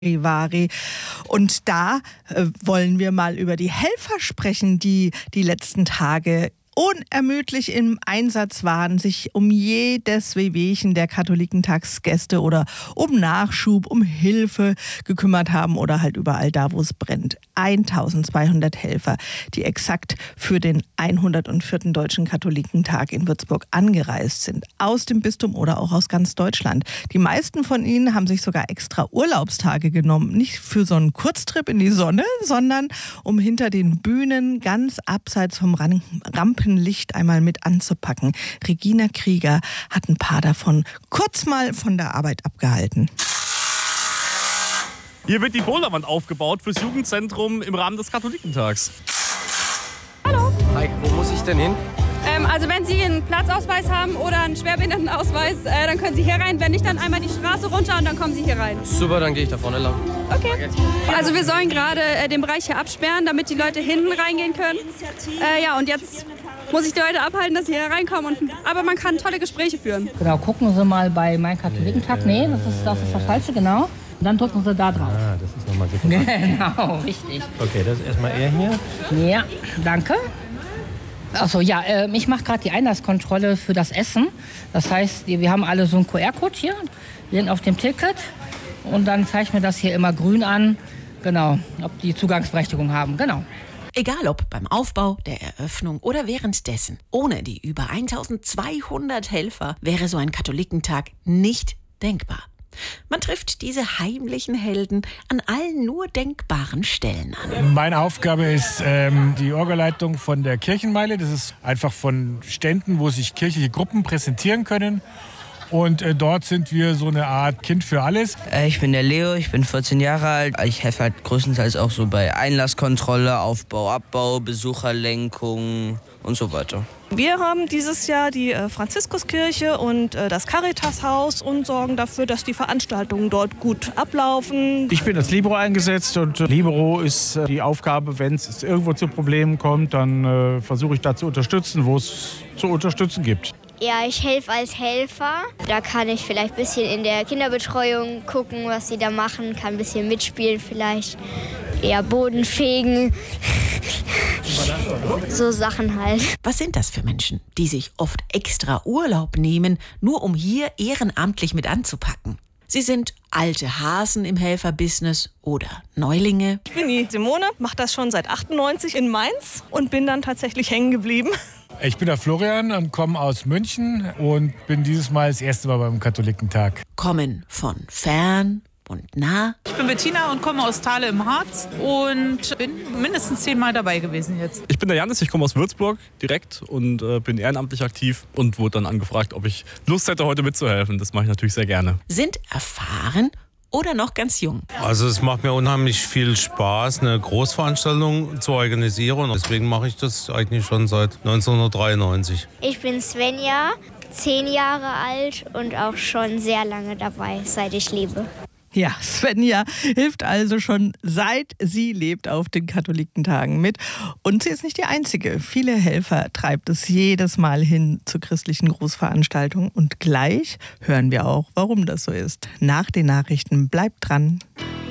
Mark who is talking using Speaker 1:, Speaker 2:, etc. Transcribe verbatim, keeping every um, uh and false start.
Speaker 1: Charivari. Und da äh, wollen wir mal über die Helfer sprechen, die die letzten Tage unermüdlich im Einsatz waren, sich um jedes Wehwehchen der Katholikentagsgäste oder um Nachschub, um Hilfe gekümmert haben oder halt überall da, wo es brennt. eintausendzweihundert Helfer, die exakt für den hundertvierten Deutschen Katholikentag in Würzburg angereist sind. Aus dem Bistum oder auch aus ganz Deutschland. Die meisten von ihnen haben sich sogar extra Urlaubstage genommen. Nicht für so einen Kurztrip in die Sonne, sondern um hinter den Bühnen ganz abseits vom Rampen Licht einmal mit anzupacken. Regina Krieger hat ein paar davon kurz mal von der Arbeit abgehalten.
Speaker 2: Hier wird die Boulderwand aufgebaut fürs Jugendzentrum im Rahmen des Katholikentags.
Speaker 3: Hallo.
Speaker 4: Hi, wo muss ich denn hin?
Speaker 3: Ähm, also wenn Sie einen Platzausweis haben oder einen Schwerbehindertenausweis, äh, dann können Sie hier rein. Wenn nicht, dann einmal die Straße runter und dann kommen Sie hier rein.
Speaker 4: Super, dann gehe ich da vorne lang.
Speaker 3: Okay. Also wir sollen gerade äh, den Bereich hier absperren, damit die Leute hinten reingehen können. Äh, ja, und jetzt muss ich die Leute abhalten, dass sie hier reinkommen. Und, aber man kann tolle Gespräche führen.
Speaker 5: Genau, gucken Sie mal bei Mein Katholikentag. Nee, das ist das, ist das Falsche, genau. Und dann drücken Sie da drauf.
Speaker 6: Ah, das ist nochmal separat.
Speaker 5: Genau, richtig.
Speaker 6: Okay, das ist erstmal er hier.
Speaker 5: Ja, danke. Achso, ja, äh, ich mache gerade die Einlasskontrolle für das Essen. Das heißt, wir haben alle so einen Q R-Code hier. Wir sind auf dem Ticket. Und dann zeigt mir das hier immer grün an. Genau, ob die Zugangsberechtigung haben. Genau.
Speaker 7: Egal ob beim Aufbau, der Eröffnung oder währenddessen. Ohne die über eintausendzweihundert Helfer wäre so ein Katholikentag nicht denkbar. Man trifft diese heimlichen Helden an allen nur denkbaren Stellen an.
Speaker 8: Meine Aufgabe ist ähm, die Orgelleitung von der Kirchenmeile. Das ist einfach von Ständen, wo sich kirchliche Gruppen präsentieren können. Und äh, dort sind wir so eine Art Kind für alles.
Speaker 9: Äh, ich bin der Leo, ich bin vierzehn Jahre alt. Ich helfe halt größtenteils auch so bei Einlasskontrolle, Aufbau, Abbau, Besucherlenkung und so weiter.
Speaker 10: Wir haben dieses Jahr die äh, Franziskuskirche und äh, das Caritashaus und sorgen dafür, dass die Veranstaltungen dort gut ablaufen.
Speaker 11: Ich bin als Libero eingesetzt und äh, Libero ist äh, die Aufgabe, wenn es irgendwo zu Problemen kommt, dann äh, versuche ich da zu unterstützen, wo es zu unterstützen gibt.
Speaker 12: Ja, ich helfe als Helfer. Da kann ich vielleicht ein bisschen in der Kinderbetreuung gucken, was sie da machen, kann ein bisschen mitspielen vielleicht. Ja, Boden fegen. So Sachen halt.
Speaker 7: Was sind das für Menschen, die sich oft extra Urlaub nehmen, nur um hier ehrenamtlich mit anzupacken? Sie sind alte Hasen im Helferbusiness oder Neulinge.
Speaker 10: Ich bin die Simone, mache das schon seit achtundneunzig in Mainz und bin dann tatsächlich hängen geblieben.
Speaker 8: Ich bin der Florian und komme aus München und bin dieses Mal das erste Mal beim Katholikentag.
Speaker 7: Kommen von fern und nah.
Speaker 13: Ich bin Bettina und komme aus Thale im Harz und bin mindestens zehnmal dabei gewesen jetzt.
Speaker 2: Ich bin der Janis, ich komme aus Würzburg direkt und äh, bin ehrenamtlich aktiv und wurde dann angefragt, ob ich Lust hätte, heute mitzuhelfen. Das mache ich natürlich sehr gerne.
Speaker 7: Sind erfahren oder noch ganz jung?
Speaker 6: Also es macht mir unheimlich viel Spaß, eine Großveranstaltung zu organisieren. Deswegen mache ich das eigentlich schon seit neunzehnhundertdreiundneunzig.
Speaker 12: Ich bin Svenja, zehn Jahre alt und auch schon sehr lange dabei, seit ich lebe.
Speaker 1: Ja, Svenja hilft also schon seit sie lebt auf den Katholikentagen mit. Und sie ist nicht die Einzige. Viele Helfer treibt es jedes Mal hin zu christlichen Großveranstaltungen. Und gleich hören wir auch, warum das so ist. Nach den Nachrichten bleibt dran.